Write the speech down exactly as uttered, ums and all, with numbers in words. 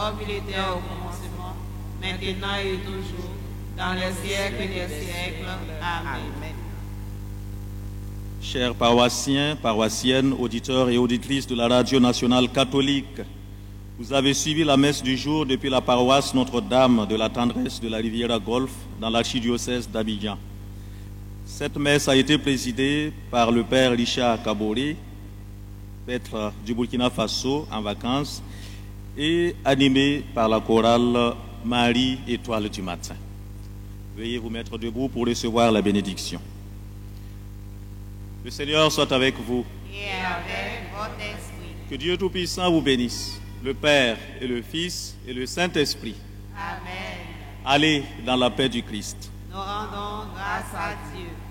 comme il était au commencement, maintenant et toujours, dans les siècles des siècles. Amen. Amen. Chers paroissiens, paroissiennes, auditeurs et auditrices de la Radio nationale catholique, vous avez suivi la messe du jour depuis la paroisse Notre-Dame de la Tendresse de la Riviera Golfe dans l'archidiocèse d'Abidjan. Cette messe a été présidée par le père Richard Kaboré, prêtre du Burkina Faso en vacances, et animée par la chorale Marie Étoile du matin. Veuillez vous mettre debout pour recevoir la bénédiction. Le Seigneur soit avec vous. Et avec votre esprit. Que Dieu Tout-Puissant vous bénisse, le Père et le Fils et le Saint-Esprit. Amen. Allez dans la paix du Christ. Nous rendons grâce à Dieu.